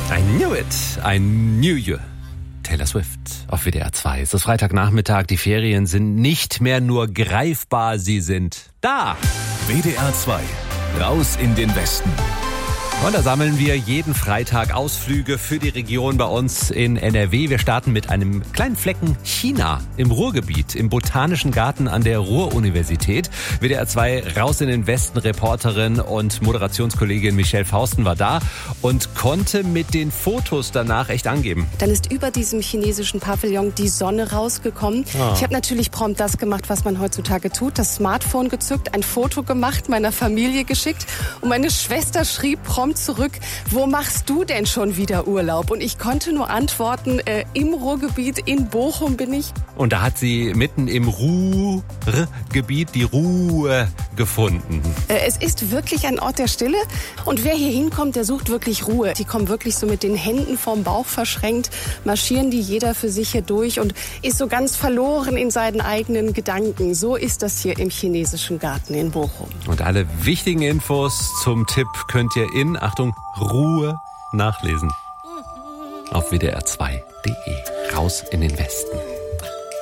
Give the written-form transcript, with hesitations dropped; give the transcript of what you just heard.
I knew it, I knew you. Taylor Swift auf WDR 2. Es ist Freitagnachmittag, die Ferien sind nicht mehr nur greifbar, sie sind da. WDR 2, raus in den Westen. Und da sammeln wir jeden Freitag Ausflüge für die Region bei uns in NRW. Wir starten mit einem kleinen Flecken China im Ruhrgebiet, im Botanischen Garten an der Ruhr-Universität. WDR 2 raus in den Westen, Reporterin und Moderationskollegin Michelle Fausten war da und konnte mit den Fotos danach echt angeben. Dann ist über diesem chinesischen Pavillon die Sonne rausgekommen. Ich habe natürlich prompt das gemacht, was man heutzutage tut. Das Smartphone gezückt, ein Foto gemacht, meiner Familie geschickt. Und meine Schwester schrieb prompt zurück, wo machst du denn schon wieder Urlaub? Und ich konnte nur antworten, im Ruhrgebiet, in Bochum bin ich. Und da hat sie mitten im Ruhrgebiet die Ruhe gefunden. Es ist wirklich ein Ort der Stille. Und wer hier hinkommt, der sucht wirklich Ruhe. Die kommen wirklich so mit den Händen vorm Bauch verschränkt, marschieren die jeder für sich hier durch und ist so ganz verloren in seinen eigenen Gedanken. So ist das hier im chinesischen Garten in Bochum. Und alle wichtigen Infos zum Tipp könnt ihr in, Achtung, Ruhe nachlesen. Auf wdr2.de. Raus in den Westen.